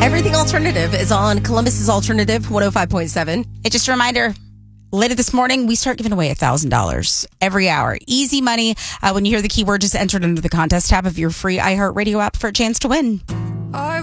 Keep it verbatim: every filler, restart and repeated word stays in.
Everything Alternative is on Columbus's Alternative one oh five point seven. Hey, just a reminder, later this morning, we start giving away one thousand dollars every hour. Easy money. Uh, when you hear the keyword, just enter it into the contest tab of your free iHeartRadio app for a chance to win.